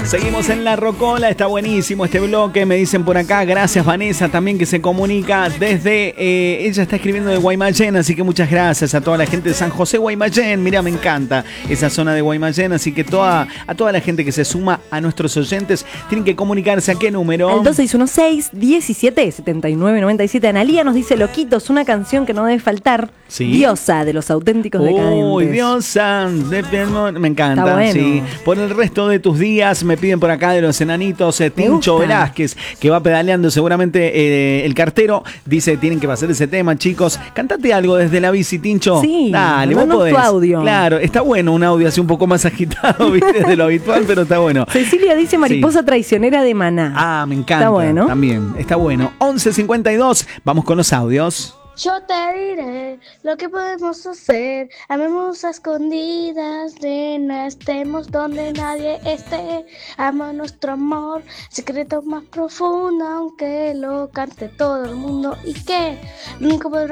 Seguimos en La Rocola, está buenísimo este bloque, me dicen por acá. Gracias Vanessa también que se comunica desde, ella está escribiendo de Guaymallén, así que muchas gracias a toda la gente de San José Guaymallén. Mira, me encanta esa zona de Guaymallén, así que a toda la gente que se suma a nuestros oyentes tienen que comunicarse. ¿A qué número? Al 2616-177997. Analía nos dice Loquitos, una canción que no debe faltar. ¿Sí? Diosa de Los Auténticos Decadentes. Uy, Diosa, me encanta. Está bueno. Sí. Por el resto de tus días me piden por acá de los enanitos, Tincho Velázquez, que va pedaleando seguramente el cartero. Dice, tienen que pasar ese tema, chicos. Cantate algo desde la bici, Tincho. Sí, dale, vos podés. Tu audio. Claro, está bueno un audio así un poco más agitado, ¿viste? De lo habitual, pero está bueno. Cecilia dice Mariposa Traicionera de Maná. Ah, me encanta. Está bueno. También, está bueno. 11:52, vamos con los audios. Yo te diré lo que podemos hacer. Amemos a escondidas, nena. Estemos donde nadie esté. Ama nuestro amor, secreto más profundo, aunque lo cante todo el mundo. ¿Y qué? Nunca podrá